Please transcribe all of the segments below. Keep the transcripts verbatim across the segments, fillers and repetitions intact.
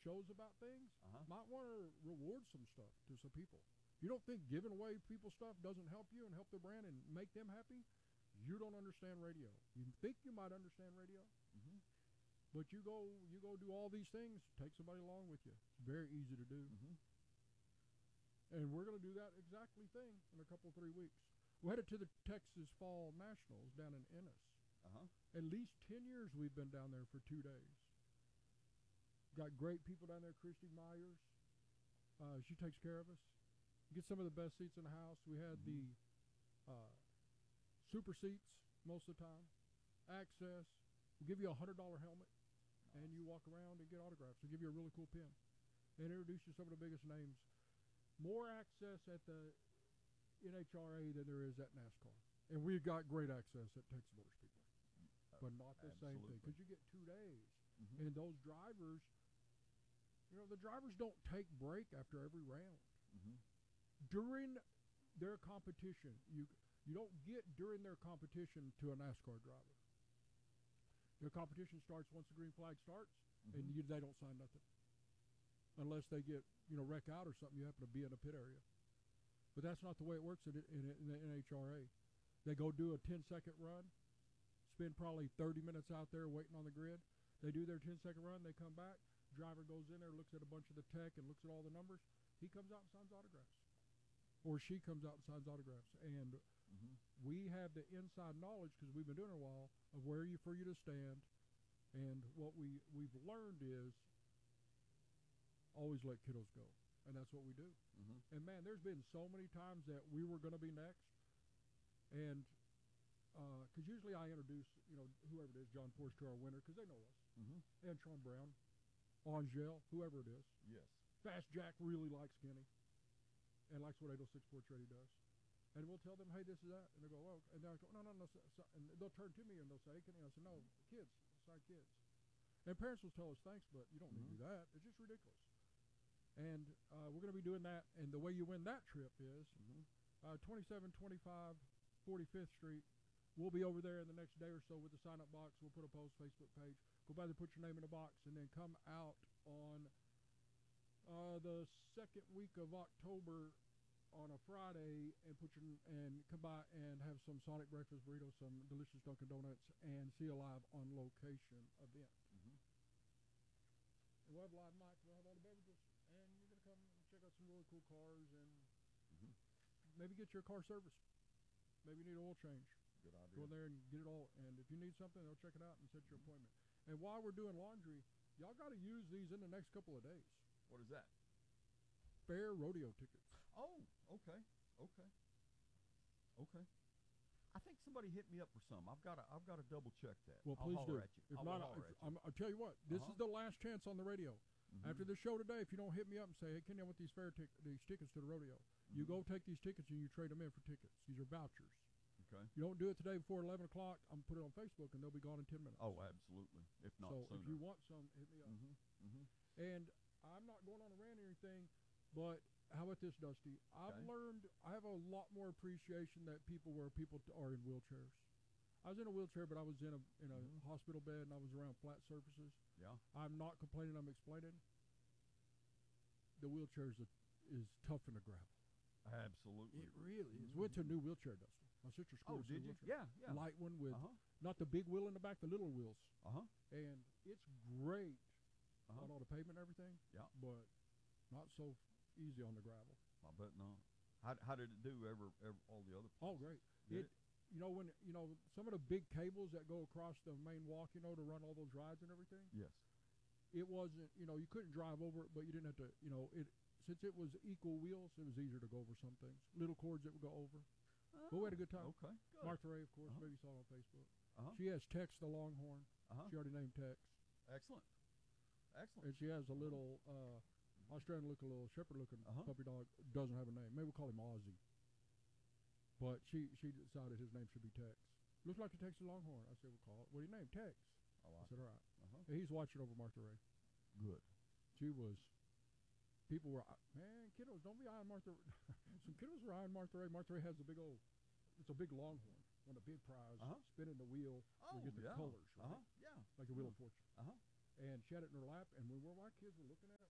shows about things, Uh-huh. might want to reward some stuff to some people. You don't think giving away people stuff doesn't help you and help the brand and make them happy? You don't understand radio. You think you might understand radio, Mm-hmm. but you go you go do all these things, take somebody along with you. It's very easy to do. Mm-hmm. And we're going to do that exactly thing in a couple, three weeks. We're headed to the Texas Fall Nationals down in Ennis. Uh-huh. At least ten years we've been down there for two days. Got great people down there. Christy Myers, uh, she takes care of us. Get some of the best seats in the house. We had Mhm. the uh, super seats most of the time. Access. We'll give you a one hundred dollar helmet, Nice. and you walk around and get autographs. We'll give you a really cool pin. And introduce you to some of the biggest names. More access at the N H R A than there is at NASCAR. And we've got great access at Texas Motor Speedway. Uh, But not the same thing, absolutely. because you get two days. Mhm. And those drivers, you know, the drivers don't take break after every round. Mm-hmm. During their competition, you you don't get during their competition to a NASCAR driver. Their competition starts once the green flag starts, Mhm. and you, they don't sign nothing. Unless they get, you know, wreck out or something, you happen to be in a pit area. But that's not the way it works in, in, in the N H R A. They go do a ten second run, spend probably thirty minutes out there waiting on the grid. They do their ten second run, they come back, driver goes in there, looks at a bunch of the tech and looks at all the numbers. He comes out and signs autographs. Or she comes out and signs autographs. And Mm-hmm. we have the inside knowledge, because we've been doing it a while, of where you for you to stand. And what we, we've learned is always let kiddos go. And that's what we do. Mm-hmm. And man, there's been so many times that we were going to be next. And because uh, usually I introduce, you know, whoever it is, John Force, to our winner, because they know us. Mm-hmm. And Sean Brown, Angel, whoever it is. Yes. Fast Jack really likes Kenny and likes what eight oh six Sports Radio does. And we'll tell them, hey, this is that. And they go, well, and they'll go, no, no, no. So, so, and they'll turn to me and they'll say, hey, Kenny. I said, no, kids, sign kids. And parents will tell us, thanks, but you don't Mhm. need to do that. It's just ridiculous. And uh, we're going to be doing that. And the way you win that trip is Mm-hmm. uh, twenty-seven twenty-five forty-fifth Street. We'll be over there in the next day or so with the sign-up box. We'll put a post, Facebook page. Go by there, put your name in the box, and then come out on uh, the second week of October on a Friday and put your and come by and have some Sonic breakfast burritos, some delicious Dunkin' Donuts, and see a live on location event. Mm-hmm. And we'll have live mics. We'll have all the beverages, and you're gonna come and check out some really cool cars and Mm-hmm. maybe get your car serviced. Maybe you need an oil change. Good idea. Go in there and get it all. And if you need something, they'll check it out and set your appointment. And while we're doing laundry, y'all got to use these in the next couple of days. What is that? Fair rodeo tickets. Oh, okay, okay, okay. I think somebody hit me up for some. I've got to. I've got to double check that. Well, I'll please holler do. At you. If I not, will holler if, at you. I'm, I'll tell you what. This Uh-huh. is the last chance on the radio. Mhm. After the show today, if you don't hit me up and say, "Hey, Kenny, I want these fair tic- these tickets to the rodeo," you Mhm. go take these tickets and you trade them in for tickets. These are vouchers. Okay. You don't do it today before eleven o'clock. I'm put it on Facebook and they'll be gone in ten minutes. Oh, absolutely. If not so sooner. if you want some, hit me up. Mm-hmm. Mm-hmm. And I'm not going on a rant or anything, but how about this, Dusty? I've Okay. learned, I have a lot more appreciation that people where people t- are in wheelchairs. I was in a wheelchair, but I was in a in a Mhm. hospital bed and I was around flat surfaces. Yeah. I'm not complaining, I'm explaining. The wheelchair is, a, is tough in the gravel. Absolutely. It really is. Mhm. Went to a new wheelchair, Dusty. My sister Oh, scored us a did new you? wheelchair. Yeah, yeah. Light one with Uh-huh. not the big wheel in the back, the little wheels. Uh-huh. And it's great Uh-huh. on all the pavement and everything. Yeah. But not so easy on the gravel. I bet not. How, how did it do ever, ever all the other Oh, places? great. Did It, it? you know, when, you know, some of the big cables that go across the main walk, you know, to run all those rides and everything, Yes. it wasn't, you know, you couldn't drive over it, but you didn't have to, you know, it, since it was equal wheels, it was easier to go over some things. Little cords that would go over. Oh, we had a good time. Okay. Good. Martha Ray, of course, Uh-huh. maybe you saw it on Facebook. Uh-huh. She has Tex the Longhorn. Uh-huh. She already named Tex. Excellent. Excellent. And she has a little uh, Australian-looking, little shepherd-looking Uh-huh. puppy dog. Doesn't have a name. Maybe we'll call him Ozzy. But she, she decided his name should be Tex. Looks like the Texas Longhorn. I said, we'll call it. What do you name? Tex. I I like said, it. all right. Uh-huh. And he's watching over Martha Ray. Good. She was, people were, man, kiddos, don't be eyeing Martha. Some kiddos were eyeing Martha Ray. Martha Ray has a big old, it's a big Longhorn. One of the big prize, Uh-huh. spinning the wheel. Oh, we get the yeah. colors, right? Uh-huh. Yeah. Like the Wheel of Fortune. Uh-huh. And she had it in her lap, and when we were, our kids were looking at it,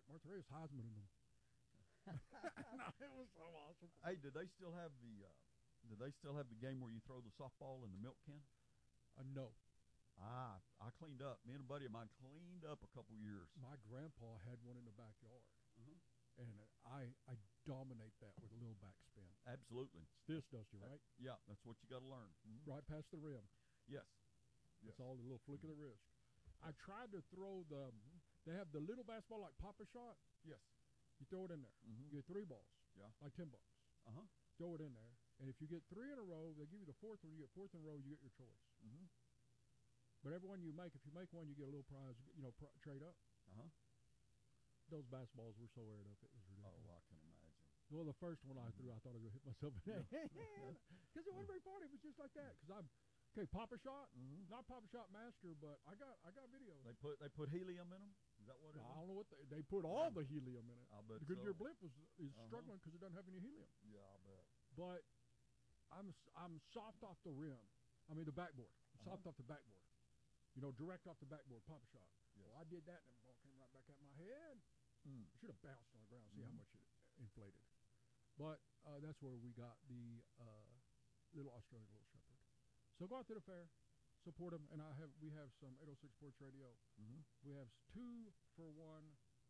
Martha Reyes Heisman in them. No, it was so awesome. Hey, did they still have the? Uh, did they still have the game where you throw the softball in the milk can? Uh, no. Ah, I cleaned up. Me and a buddy of mine cleaned up a couple years. My grandpa had one in the backyard, Mhm. and I I dominate that with a little backspin. Absolutely. It's this, Dusty, right? Yeah, that's what you got to learn. Mhm. Right past the rim. Yes. It's all the little flick of the wrist. I tried to throw the. They have the little basketball like Papa Shot. Yes. You throw it in there. Mhm. You get three balls. Yeah. Like ten bucks. Uh huh. Throw it in there, and if you get three in a row, they give you the fourth one. You get fourth in a row, you get your choice. Mhm. But every one you make, if you make one, you get a little prize. You know, pr- trade up. Uh huh. Those basketballs were so aired up, it was ridiculous. Oh, I can imagine. Well, the first one I threw, I thought I was gonna hit myself in the head because it wasn't very far. It was just like that. Because I'm okay, Papa Shot, Mhm. not Papa Shot Master, but I got I got videos. They put they put helium in them. Is that what it I is? don't know what they, they put all the helium in it. I bet Because so. your blimp was is Uh-huh. struggling because it doesn't have any helium. Yeah, I bet. But I'm s- I'm soft off the rim. I mean the backboard. Soft Uh-huh. off the backboard. You know, direct off the backboard, Papa Shot. Yes. Well, I did that, and the ball came right back at my head. Mm. I should have bounced on the ground, see how Mhm. much it inflated. But uh, that's where we got the uh, little Australian Little Shepherd. So go out to the fair, support them, and I have we have some eight oh six Sports Radio. Mhm. We have s- two for one.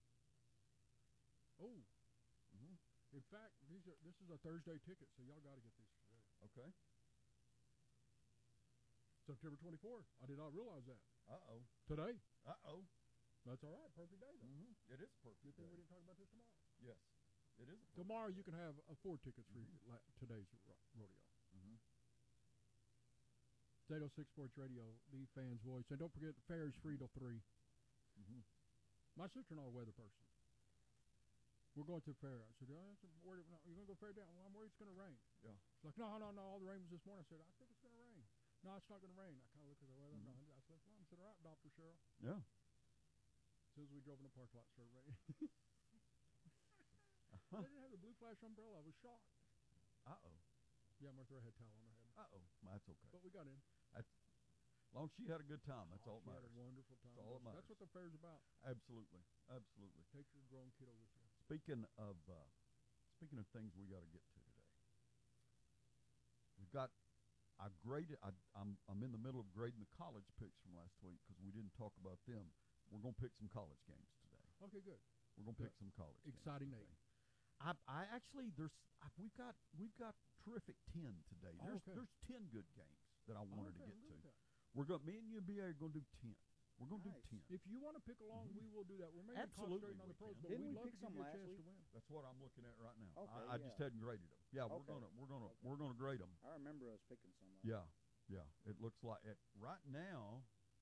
Oh, Mhm. in fact, these are this is a Thursday ticket, so y'all got to get these today. Okay. September twenty-fourth. I did not realize that. Uh oh. Today. Uh oh. That's all right. Perfect day, though. Mhm. It is perfect. Good thing day. we didn't talk about this tomorrow. Yes. It is. A perfect Tomorrow day. you can have uh, four tickets for Mhm. la- today's ro- rodeo. Mhm. eight oh six Sports Radio, the fan's voice. And don't forget, the fair is free till three. Mhm. My sister-in-law, a weather person. We're going to the fair. I said, oh, that's a, where, no, you're going to go fair down? Well, I'm worried it's going to rain. Yeah. She's like, no, no, no, all the rain was this morning. I said, I think it's going to rain. No, it's not going to rain. I kind of looked at the weather. Mhm. No, I said, well, I said, all right, Doctor Cheryl. Yeah. As soon as we drove in the parking lot, it started raining. Uh-huh. They didn't have the blue flash umbrella. I was shocked. Uh oh. Yeah, Martha had towel on her head. Uh oh. That's okay. But we got in. As long as she had a good time, that's Oh, all she that had matters. a wonderful time. all that That's matters. what the fair's about. Absolutely. Absolutely. Take your grown kiddo with you. Speaking of uh, speaking of things we got to get to today, we've got. I graded. I, I'm I'm in the middle of grading the college picks from last week because we didn't talk about them. We're gonna pick some college games today. Okay, good. We're gonna Good. pick some college. Exciting games Nate. today. I I actually there's I, we've got we've got terrific ten today. Oh, There's okay. there's ten good games that I wanted okay, to get I'm good to. with that. We're going. Me and U B A are going to do ten. We're going to Nice. do ten. If you want to pick along, Mhm. we will do that. We're mainly Absolutely concentrating on the we pros, can. but Didn't we'd we love pick to give some you a last chance week? to win. That's what I'm looking at right now. Okay, I, I just yeah. hadn't graded them. Yeah, we're Okay. gonna we're gonna Okay. we're gonna grade them. I remember us picking some. last Yeah, yeah. It looks like it right now.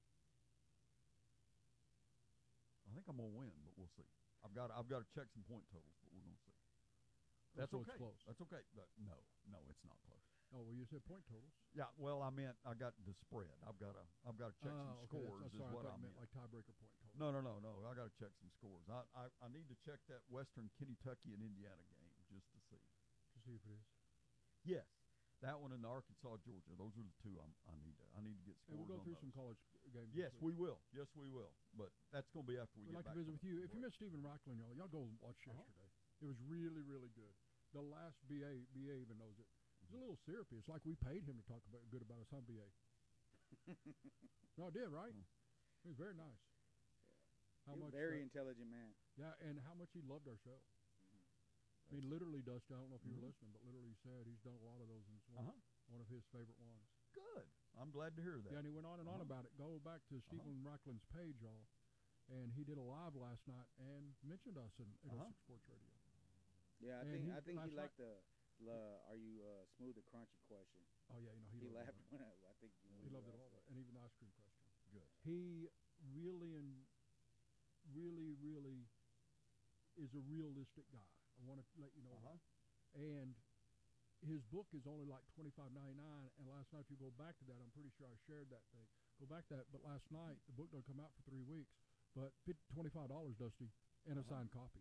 I think I'm gonna win, but we'll see. I've got I've got to check some point totals, but we're gonna see. That's So it's okay. close. That's okay. But no, no, it's not close. Oh, well, you said point totals. Yeah, well, I meant I got the spread. I've got to I've got to check some Oh, okay, scores. that's, Is sorry, what I I thought you meant. meant like tiebreaker point total. No, no, no, no. I got to check some scores. I, I I need to check that Western Kentucky and Indiana game just to see. To see if it is. Yes, that one and the Arkansas Georgia. Those are the two I'm, I need to I need to get And scores we'll go on through those. some college g- games. Yes, this week. we will. Yes, we will. But that's going to be after we We'd get like back to visit from with you. the If you break. missed Stephen Rockland, y'all, y'all go and watch Uh-huh. yesterday. It was really, really good. The last B A, B A even knows it. It's a little syrupy. It's like we paid him to talk about good about us on B A. No, it did, right? Mm. It was very nice. How He's much? a very uh, intelligent man. yeah, and how much he loved our show. Mm-hmm. I mean, literally, Dusty. I don't know if you Mhm. were listening, but literally said he's done a lot of those, and it's one, Uh-huh. one of his favorite ones. Good. I'm glad to hear that. Yeah, and he went on and on Uh-huh. about it. Go back to Stephen Rockland's page, y'all, and he did a live last night and mentioned us in eight oh six Uh-huh. Sports Radio. Yeah, I And think he- I think he last liked the, the "Are you uh, smooth or crunchy?" question. Oh yeah, you know he, He, loved laughed it. when I, I think you know, He loved it laughed. all, and even the ice cream question. Good. He really and really, really is a realistic guy. I want to let you know Uh-huh. that. And his book is only like twenty-five ninety-nine. And last night, if you go back to that, I'm pretty sure I shared that thing. Go back to that. But last night, the book don't come out for three weeks. But twenty-five dollars, Dusty, and a Uh-huh. signed copy.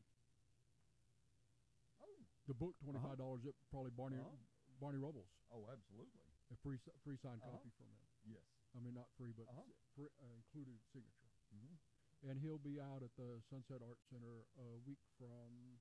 Oh. The book twenty-five dollars at probably Barney Uh-huh. Barney Rubbles. Oh, absolutely. A free si- free signed Uh-huh. copy from him. Yes. I mean, not free, but Uh-huh. s- free, uh, included signature. Mm-hmm. and he'll be out at the Sunset Art Center a week from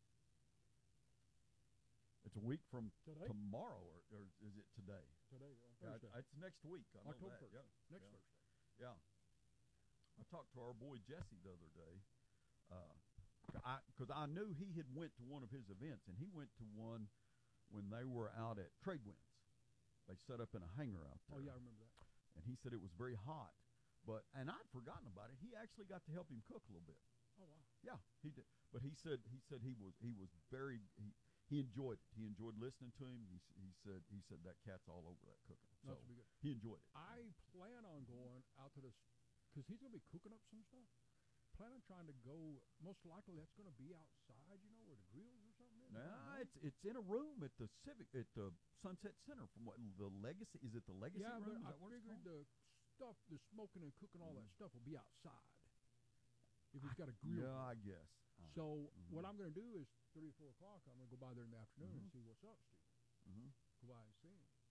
It's a week from today. tomorrow, or, or is it today? Today, on Yeah, Thursday, it's next week. I know October that. first, Yeah. next yeah. Thursday. Yeah. I talked to our boy Jesse the other day. Uh, I because I knew he had went to one of his events, and he went to one when they were out at Trade Winds. They set up in a hangar out there. Oh yeah, I remember that. And he said it was very hot, but and I'd forgotten about it. He actually got to help him cook a little bit. Oh wow. Yeah, he did. But he said he said he was he was very he, he enjoyed it. He enjoyed listening to him. He, s- he said he said that cat's all over that cooking. That So should be good. he enjoyed it. I plan on going out to this because he's gonna be cooking up some stuff. Plan on trying to go. Most likely, that's gonna be outside. You know, where the grills or something is. I don't Nah, know. it's it's in a room at the Civic at the Sunset Center. From what the Legacy is it the Legacy yeah, room? but Is I that what it's figured called? the stuff, the smoking and cooking, all that Mhm. stuff will be outside. If he's got a grill. Yeah, I guess. Uh, So Mhm. what I'm gonna do is three or four o'clock. I'm gonna go by there in the afternoon and Mhm. see what's up, Steve. mhm. Go by and see him.